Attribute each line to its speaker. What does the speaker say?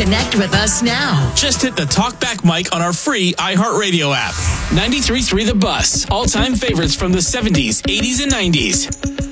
Speaker 1: Connect with us now.
Speaker 2: Just hit the TalkBack mic on our free iHeartRadio app. 93.3 The Bus. All-time favorites from the 70s, 80s, and 90s.